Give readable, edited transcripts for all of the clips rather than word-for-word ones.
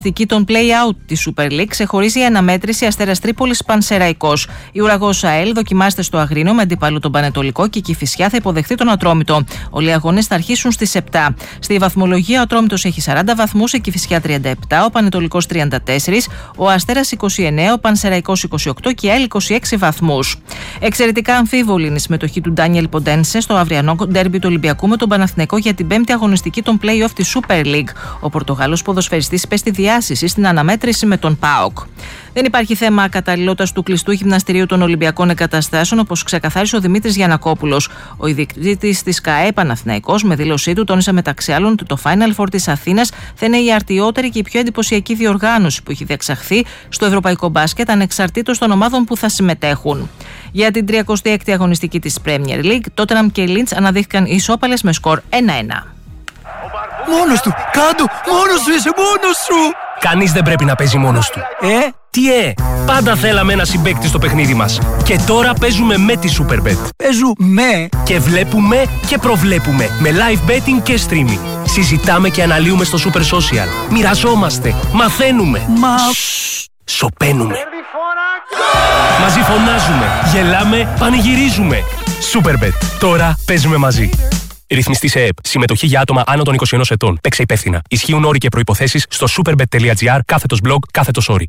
Των play-out της Super League ξεχωρίζει η αναμέτρηση Αστέρας Τρίπολης Πανσεραϊκός. Η Ουραγός ΑΕΛ δοκιμάζεται στο Αγρίνιο με αντίπαλο τον Πανετολικό και η Κηφισιά θα υποδεχθεί τον Ατρόμητο. Όλοι οι αγώνες θα αρχίσουν στις 7. Στη βαθμολογία ο Ατρόμητος έχει 40 βαθμούς, η Κηφισιά 37, ο Πανετολικός 34, ο Αστέρας 29, ο Πανσεραϊκός 28 και η ΑΕΛ 26 βαθμούς. Εξαιρετικά αμφίβολη είναι η συμμετοχή του Ντάνιελ Ποντένσε στο αυριανό ντέρμπι του Ολυμπιακού με τον Παναθηναϊκό για την 5η αγωνιστική των play-off της Super League. Ο Πορτογάλος ποδοσφαιριστής είπε στη διάσηση στην αναμέτρηση με τον ΠΑΟΚ. Δεν υπάρχει θέμα καταλληλότητας του κλειστού γυμναστηρίου των Ολυμπιακών Εγκαταστάσεων, όπως ξεκαθάρισε ο Δημήτρης Γιαννακόπουλος. Ο ιδιοκτήτης της ΚΑΕ Παναθηναϊκός, με δήλωσή του, τόνισε μεταξύ άλλων ότι το Final Four της Αθήνας θα είναι η αρτιότερη και η πιο εντυπωσιακή διοργάνωση που έχει διεξαχθεί στο ευρωπαϊκό μπάσκετ, ανεξαρτήτως των ομάδων που θα συμμετέχουν. Για την 36η αγωνιστική της Premier League, Tottenham και Leeds αναδείχθηκαν ισόπαλες με σκορ 1-1. Μόνος του! Κάντο! Μόνος σου είσαι! Μόνος σου! Κανείς δεν πρέπει να παίζει μόνος του. Τι πάντα θέλαμε ένα συμπαίκτη στο παιχνίδι μας. Και τώρα παίζουμε με τη Superbet. Παίζουμε και βλέπουμε και προβλέπουμε με live betting και streaming. Συζητάμε και αναλύουμε στο Super Social. Μοιραζόμαστε, μαθαίνουμε. Σωπαίνουμε. Μαζί φωνάζουμε, γελάμε, πανηγυρίζουμε. Superbet. Τώρα παίζουμε μαζί. Ρυθμιστή σε ΕΕΠ. Συμμετοχή για άτομα άνω των 21 ετών. Παίξε υπεύθυνα. Ισχύουν όροι και προϋποθέσεις στο superbet.gr/blog/όροι.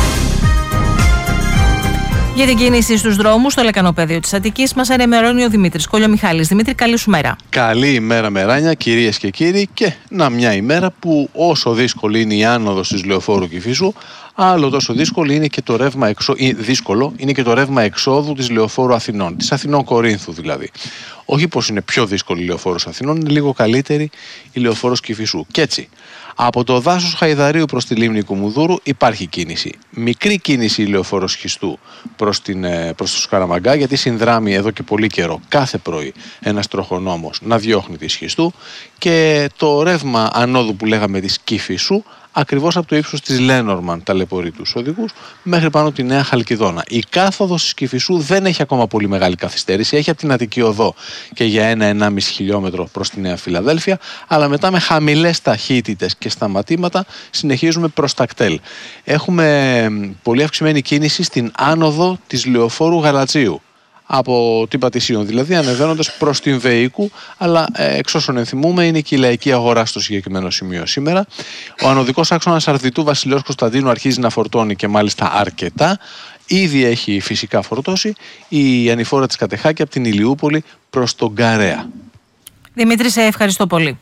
Για την κίνηση στους δρόμους, στο λεκανοπέδιο της Αττικής, μας ενημερώνει ο Δημήτρης Κολιομιχάλης. Δημήτρη, καλή σου μέρα. Καλή ημέρα, Μεράνια, κυρίες και κύριοι. Και μια ημέρα που όσο δύσκολη είναι η άνοδος της Λεωφόρου Κηφίσου, άλλο τόσο δύσκολο είναι και το ρεύμα εξόδου της Λεωφόρου Αθηνών, της Αθηνών Κορίνθου δηλαδή. Όχι πως είναι πιο δύσκολη η Λεωφόρος Αθηνών, είναι λίγο καλύτερη η Λεωφόρος Κηφισού. Και έτσι, από το δάσος Χαϊδαρίου προς τη λίμνη Κουμουνδούρου υπάρχει κίνηση. Μικρή κίνηση η Λεωφόρος Χιστού προς το Σκαραμαγκά, γιατί συνδράμει εδώ και πολύ καιρό κάθε πρωί ένας τροχονόμος να διώχνει τη Σχιστού, και το ρεύμα ανόδου που λέγαμε της Κηφισού ακριβώς από το ύψος της Λένορμαν ταλαιπωρεί τους οδηγούς μέχρι πάνω τη Νέα Χαλκιδόνα. Η κάθοδος της Κηφισού δεν έχει ακόμα πολύ μεγάλη καθυστέρηση, έχει από την Αττική Οδό και για 1-1,5 χιλιόμετρο προς τη Νέα Φιλαδέλφια, αλλά μετά με χαμηλές ταχύτητες και σταματήματα συνεχίζουμε προς τα κτέλ. Έχουμε πολύ αυξημένη κίνηση στην άνοδο της Λεωφόρου Γαλατσίου, από την Πατησίων δηλαδή, ανεβαίνοντας προς την Βεϊκού, αλλά εξ όσων ενθυμούμε είναι και η Λαϊκή Αγορά στο συγκεκριμένο σημείο σήμερα. Ο ανωδικός άξονας Αρδιτού Βασιλέως Κωνσταντίνου αρχίζει να φορτώνει, και μάλιστα αρκετά. Ήδη έχει φυσικά φορτώσει η ανηφόρα της Κατεχάκη από την Ηλιούπολη προς τον Καρέα. Δημήτρη, σε ευχαριστώ πολύ.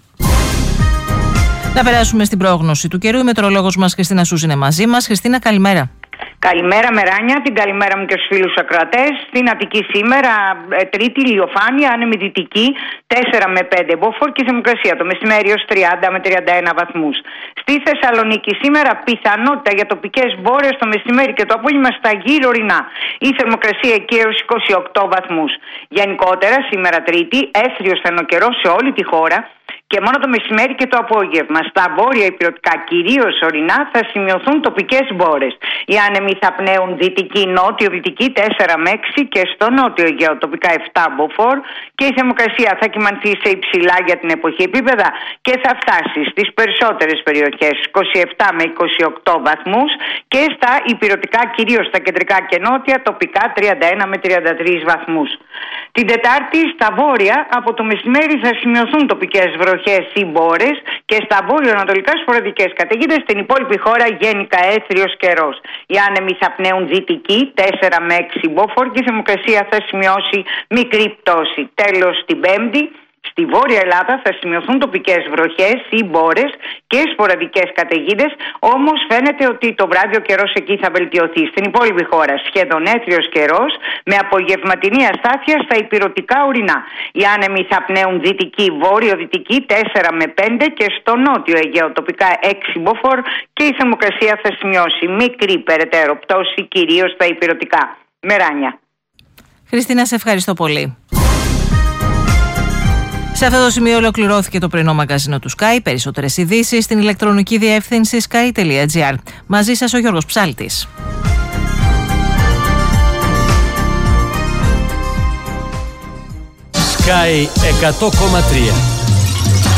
Να περάσουμε στην πρόγνωση του καιρού. Η μετεωρολόγος μας Χριστίνα Σούς είναι μαζί μας. Χριστίνα, καλημέρα. Καλημέρα, Μεράνια, την καλημέρα μου και στους φίλους ακροατές. Στην Αττική σήμερα, Τρίτη, ηλιοφάνεια, άνεμη δυτική, 4 με 5 μποφόρ και θερμοκρασία το μεσημέρι ως 30 με 31 βαθμούς. Στη Θεσσαλονίκη σήμερα, πιθανότητα για τοπικές μπόρες το μεσημέρι και το απόγευμα στα γύρω ορεινά. Η θερμοκρασία εκεί έως 28 βαθμούς. Γενικότερα, σήμερα Τρίτη, έθριος στενοκαιρός σε όλη τη χώρα. Και μόνο το μεσημέρι και το απόγευμα στα βόρεια υπηρετικά, κυρίως ορεινά, θα σημειωθούν τοπικές μπόρες. Οι άνεμοι θα πνέουν δυτική, νότιο-δυτική 4 με 6 και στο νότιο Αιγαίο τοπικά 7 μποφόρ, και η θερμοκρασία θα κυμανθεί σε υψηλά για την εποχή επίπεδα και θα φτάσει στις περισσότερες περιοχές 27 με 28 βαθμούς και στα υπηρετικά, κυρίως στα κεντρικά και νότια, τοπικά 31 με 33 βαθμούς. Την Τετάρτη στα βόρεια από το μεσημέρι θα σημειωθούν τοπικές βροχές ή μπόρες και στα βόρειο-ανατολικά σποραδικές καταιγίδες. Στην υπόλοιπη χώρα γενικά έθριος καιρός. Οι άνεμοι θα πνέουν δυτική 4 με 6 μποφόρ και η θερμοκρασία θα σημειώσει μικρή πτώση. Τέλος, την Πέμπτη στη Βόρεια Ελλάδα θα σημειωθούν τοπικές βροχές ή μπόρες και σποραδικές καταιγίδες, όμως φαίνεται ότι το βράδυ ο καιρός εκεί θα βελτιωθεί. Στην υπόλοιπη χώρα σχεδόν έθριος καιρός με απογευματινή αστάθεια στα υπηρετικά ορεινά. Οι άνεμοι θα πνέουν δυτική, βόρειο-δυτική 4 με 5 και στο νότιο Αιγαίο τοπικά 6 μποφόρ και η θερμοκρασία θα σημειώσει μικρή περαιτέρω πτώση, κυρίως στα υπηρετικά. Μεράνια. Χριστίνα, σε ευχαριστώ πολύ. Σε αυτό το σημείο ολοκληρώθηκε το πρωινό μαγκαζίνο του Sky. Περισσότερες ειδήσεις στην ηλεκτρονική διεύθυνση sky.gr. Μαζί σας ο Γιώργος Ψάλτης. Sky 100,3